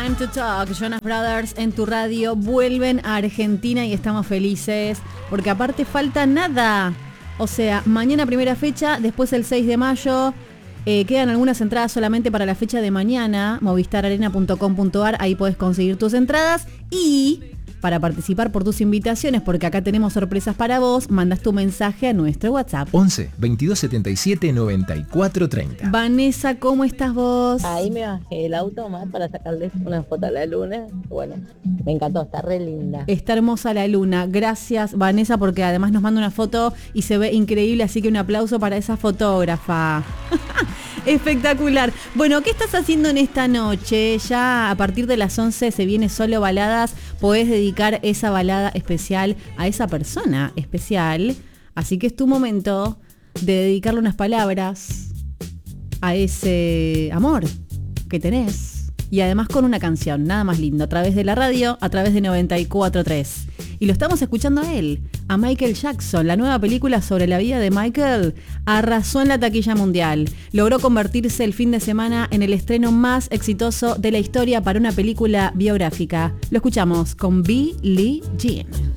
Time to Talk, Jonas Brothers en tu radio, vuelven a Argentina y estamos felices porque aparte falta nada. O sea, mañana primera fecha, después el 6 de mayo, quedan algunas entradas solamente para la fecha de mañana, movistararena.com.ar, ahí podés conseguir tus entradas y... para participar por tus invitaciones, porque acá tenemos sorpresas para vos, mandas tu mensaje a nuestro WhatsApp. 11 22 77 94 30. Vanessa, ¿cómo estás vos? Ahí me bajé el auto más para sacarles una foto a la luna. Bueno, me encantó, está re linda. Está hermosa la luna. Gracias, Vanessa, porque además nos manda una foto y se ve increíble, así que un aplauso para esa fotógrafa. Espectacular. Bueno, ¿qué estás haciendo en esta noche? Ya a partir de las 11 se viene Solo Baladas. Podés dedicar esa balada especial a esa persona especial. Así que es tu momento de dedicarle unas palabras a ese amor que tenés. Y además con una canción, nada más lindo, a través de la radio, a través de 94.3. Y lo estamos escuchando a él, a Michael Jackson. La nueva película sobre la vida de Michael arrasó en la taquilla mundial. Logró convertirse el fin de semana en el estreno más exitoso de la historia para una película biográfica. Lo escuchamos con Billie Jean.